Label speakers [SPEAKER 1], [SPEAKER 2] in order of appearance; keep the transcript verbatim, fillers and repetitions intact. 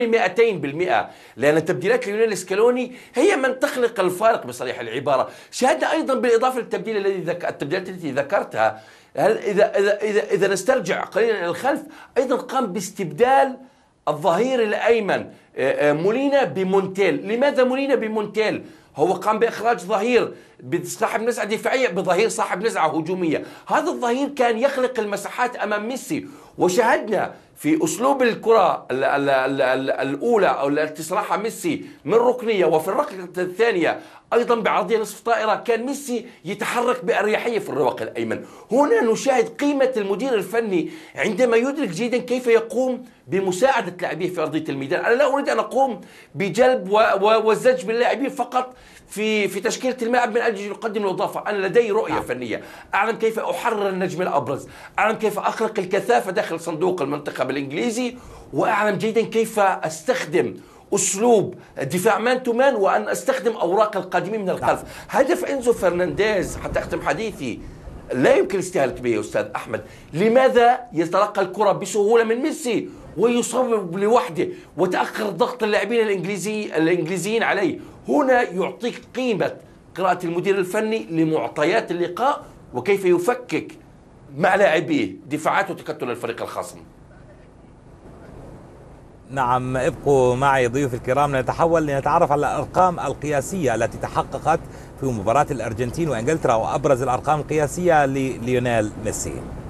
[SPEAKER 1] مئتين بالمئة، لأن تبديلات ليونيل سكالوني هي من تخلق الفارق بصريح العبارة. شاهدنا أيضا بالإضافة للتبديل الذي ذك... التبديلات التي ذكرتها، هل إذا إذا إذا إذا نسترجع قليلا إلى الخلف، أيضا قام باستبدال الظهير الأيمن مولينا بمونتيل. لماذا مولينا بمونتيل؟ هو قام بإخراج ظهير صاحب نزعة دفاعية بظهير صاحب نزعة هجومية. هذا الظهير كان يخلق المساحات أمام ميسي، وشاهدنا في أسلوب الكرة الأولى أو التي صنعها ميسي من ركنية، وفي الركلة الثانية أيضا بعرضية نصف طائرة كان ميسي يتحرك بأريحية في الرواق الأيمن. هنا نشاهد قيمة المدير الفني عندما يدرك جيدا كيف يقوم بمساعدة لاعبيه في أرضية الميدان. أنا لا أريد أن أقوم بجلب والزج باللاعبين فقط في في تشكيلة الملعب من أجل يقدم الإضافة. أنا لدي رؤية فنية، أعلم كيف أحرر النجم الأبرز، أعلم كيف أخلق الكثافة داخل صندوق المنتخب الإنجليزي، وأعلم جيدا كيف أستخدم أسلوب دفاع مان تو مان، وأن أستخدم أوراق القادمين من الخلف. هدف إنزو فرنانديز، حتى أختم حديثي، لا يمكن الاستهلاك به يا أستاذ أحمد. لماذا يتلقى الكرة بسهولة من ميسي ويصوب لوحده وتأخر ضغط اللاعبين الإنجليزي الإنجليزيين عليه؟ هنا يعطيك قيمة قراءة المدير الفني لمعطيات اللقاء وكيف يفكك مع لاعبيه دفاعات وتكتل الفريق الخصم.
[SPEAKER 2] نعم، ابقوا معي ضيوف الكرام لنتحول لنتعرف على الأرقام القياسية التي تحققت في مباراة الأرجنتين وإنجلترا وأبرز الأرقام القياسية لليونيل ميسي.